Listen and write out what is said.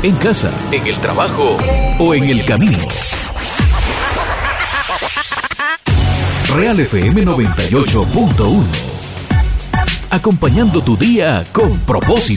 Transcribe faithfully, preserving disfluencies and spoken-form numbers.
en casa, en el trabajo o en el camino. Real F M noventa y ocho punto uno. Acompañando tu día con propósito.